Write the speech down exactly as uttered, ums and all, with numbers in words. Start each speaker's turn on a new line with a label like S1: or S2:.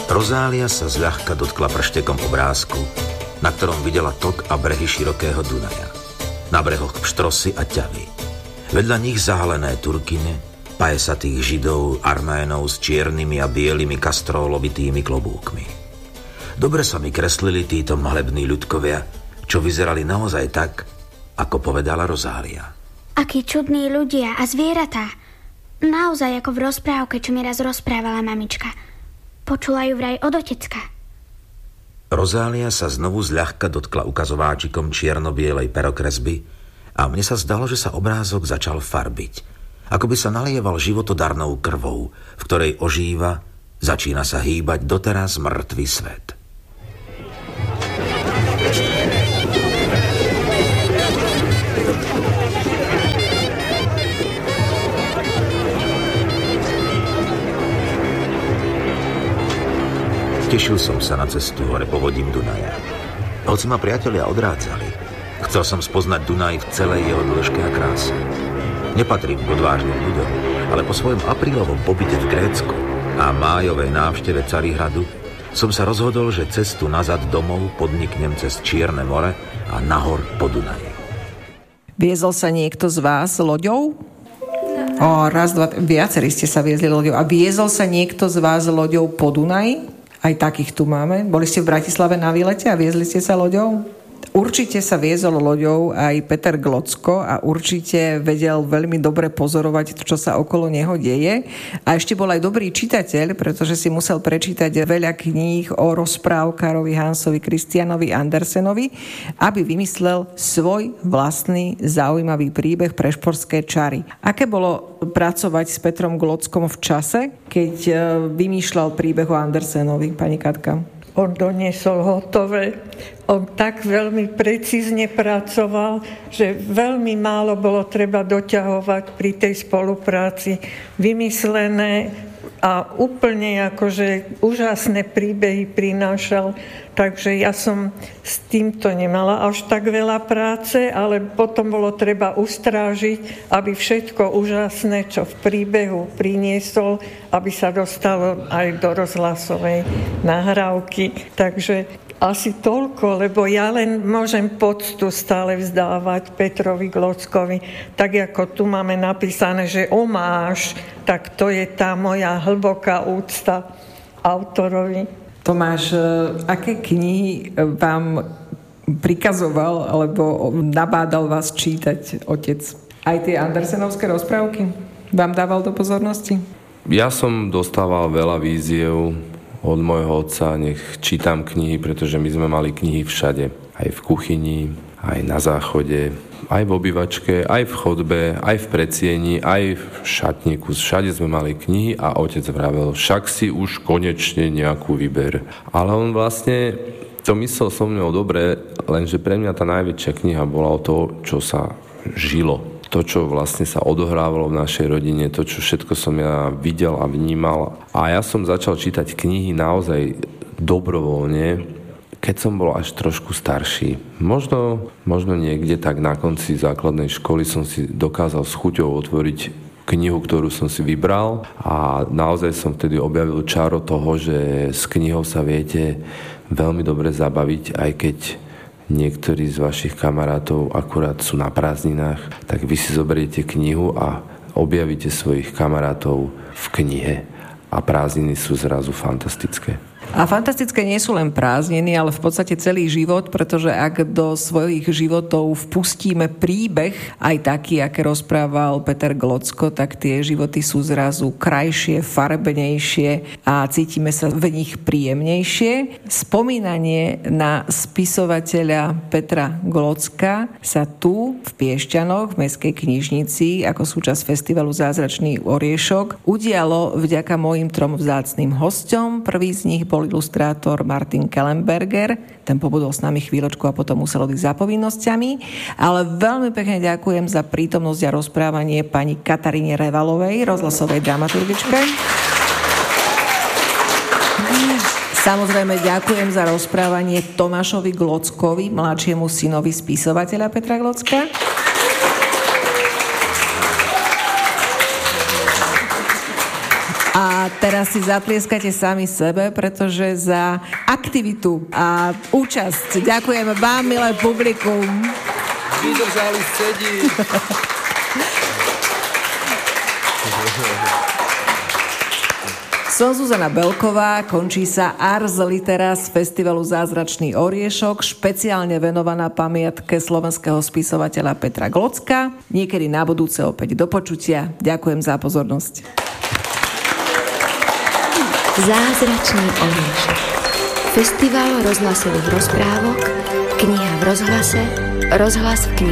S1: Rozália sa zľahka dotkla prštekom obrázku, na ktorom videla tok a brehy širokého Dunaja. Na brehoch pštrosy a ťavy. Vedľa nich zahalené turkyne, pajsatých židov, arménov s čiernymi a bielými kastrólovitými klobúkmi. Dobre sa mi kreslili títo malební ľudkovia, čo vyzerali naozaj tak, ako povedala Rozália.
S2: Akí čudní ľudia a zvieratá. Naozaj ako v rozprávke, čo mi raz rozprávala mamička. Počula ju vraj od otecka.
S1: Rozália sa znovu zľahka dotkla ukazováčikom čierno-bielej perokresby a mne sa zdalo, že sa obrázok začal farbiť. Ako by sa nalieval životodarnou krvou, v ktorej ožíva, začína sa hýbať doteraz mŕtvý svet. Tešil som sa na cestu hore povodím Dunaja. Hoci ma priatelia odrádzali, chcel som spoznať Dunaj v celej jeho dĺžke a kráse. Nepatrím k odvážnym ľuďom, ale po svojom aprílovom pobyte v Grécku a májovej návšteve Carihradu som sa rozhodol, že cestu nazad domov podniknem cez Čierne more a nahor po Dunaji.
S3: Viezol sa niekto z vás loďou? O, raz, dva, viacerí ste sa viezli loďou. A viezol sa niekto z vás loďou po Dunaji? Aj takých tu máme. Boli ste v Bratislave na výlete a viezli ste sa loďou? Určite sa viezol loďou aj Peter Glocko a určite vedel veľmi dobre pozorovať, čo sa okolo neho deje. A ešte bol aj dobrý čitateľ, pretože si musel prečítať veľa kníh o rozprávkarovi Hansovi Christianovi Andersenovi, aby vymyslel svoj vlastný zaujímavý príbeh pre športské čary. Aké bolo pracovať s Petrom Glockom v čase, keď vymýšľal príbeh o Andersenovi, pani Katka?
S4: On doniesol hotové. On tak veľmi precízne pracoval, že veľmi málo bolo treba doťahovať pri tej spolupráci. Vymyslené a úplne akože úžasné príbehy prinášal. Takže ja som s týmto nemala až tak veľa práce, ale potom bolo treba ustrážiť, aby všetko úžasné, čo v príbehu priniesol, aby sa dostalo aj do rozhlasovej nahrávky. Takže asi toľko, lebo ja len môžem poctu stále vzdávať Petrovi Glockovi. Tak ako tu máme napísané, že omáš, tak to je tá moja hlboká úcta autorovi.
S3: Tomáš, aké knihy vám prikazoval alebo nabádal vás čítať otec? Aj tie Andersenovské rozprávky vám dával do pozornosti?
S5: Ja som dostával veľa víziev od môjho otca, nech čítam knihy, pretože my sme mali knihy všade. Aj v kuchyni, aj na záchode, aj v obývačke, aj v chodbe, aj v predsieni, aj v šatníku. Všade sme mali knihy a otec vravel, však si už konečne nejakú vyber. Ale on vlastne to myslel so mnou dobre, lenže pre mňa tá najväčšia kniha bola o to, čo sa žilo. To, čo vlastne sa odohrávalo v našej rodine, to, čo všetko som ja videl a vnímal. A ja som začal čítať knihy naozaj dobrovoľne, keď som bol až trošku starší. Možno, možno niekde tak na konci základnej školy som si dokázal s chuťou otvoriť knihu, ktorú som si vybral a naozaj som vtedy objavil čaro toho, že s knihou sa viete veľmi dobre zabaviť, aj keď niektorí z vašich kamarátov akurát sú na prázdninách, tak vy si zoberiete knihu a objavíte svojich kamarátov v knihe. A prázdniny sú zrazu fantastické.
S3: A fantastické nie sú len prázdniny, ale v podstate celý život, pretože ak do svojich životov vpustíme príbeh, aj taký, aké rozprával Peter Glocko, tak tie životy sú zrazu krajšie, farebnejšie a cítime sa v nich príjemnejšie. Spomínanie na spisovateľa Petra Glocka sa tu v Piešťanoch, v Mestskej knižnici, ako súčasť festivalu Zázračný oriešok, udialo vďaka mojim trom vzácnym hosťom. Prvý z nich bol ilustrátor Martin Kellenberger. Ten pobudol s nami chvíľočku a potom musel odísť za povinnosťami. Ale veľmi pekne ďakujem za prítomnosť a rozprávanie pani Kataríne Revalovej, rozhlasovej dramaturgičke. Samozrejme ďakujem za rozprávanie Tomášovi Glockovi, mladšiemu synovi spisovateľa Petra Glocka. A teraz si zatlieskate sami sebe, pretože za aktivitu a účasť ďakujeme vám, milé publikum.
S5: Vydržali sedí.
S3: Som Zuzana Belková, končí sa Ars Litera z festivalu Zázračný oriešok, špeciálne venovaná pamiatke slovenského spisovateľa Petra Glocka. Niekedy na budúce opäť do počutia. Ďakujem za pozornosť.
S6: Zázračný oriešok. Festival rozhlasových rozprávok, kniha v rozhlase, rozhlas v knihe.